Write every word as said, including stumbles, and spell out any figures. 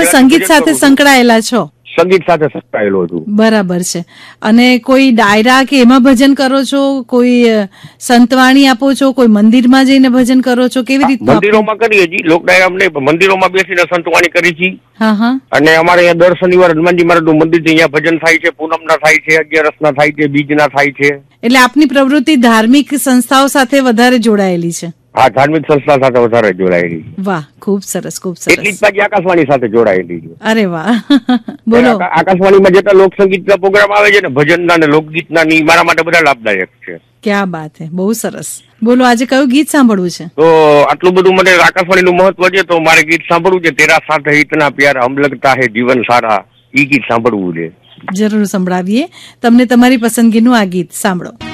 એટલે સંગીત સાથે સંકળાયેલા છો? સંગીત સાથે સંકળાયેલો છું. બરાબર છે. અને કોઈ ડાયરા કે એમાં ભજન કરો છો, કોઈ સંતવાણી આપો છો, કોઈ મંદિરમાં જઈને ભજન કરો છો, કેવી રીતે? મંદિરોમાં કરીએ છીએ, લોક ડાયરા મંદિરોમાં બેસીને સંતવાણી કરી છે. હા હા. અને અમારે અહીંયા દર શનિવાર હનુમાનજી મહારાજનું મંદિર છે, અહીંયા ભજન થાય છે, પૂનમના થાય છે, અગિયારસના થાય છે, બીજના થાય છે. એટલે આપની પ્રવૃત્તિ ધાર્મિક સંસ્થાઓ સાથે વધારે જોડાયેલી છે? હા, ધાર્મિક સંસ્થા સાથે વધારે જોડાયેલી. વાહ, ખૂબ સરસ, ખૂબ સરસ. એટલી જ પાછી આકાશવાણી સાથે જોડાયેલી છે. અરે વાહ, બોલો. આકાશવાણીમાં જેટલા લોકસંગીતના પ્રોગ્રામ આવે છે ને, ભજનના ને લોકગીતના, ની મારા માટે બધા લાભદાયક છે. ક્યાં બાત હે, બહુ સરસ. બોલો, આજે કયું ગીત સાંભળવું છે? તો આટલું બધું મને આકાશવાણીનું મહત્વ છે, તો મારે ગીત સાંભળવું છે. તેરા સાથે ઇતના પ્યાર હમ લગતા હે જીવન સારા, ઈ ગીત સાંભળવું છે. જરૂર સંભળાવીએ તમને તમારી પસંદગીનું આ ગીત. સાંભળો.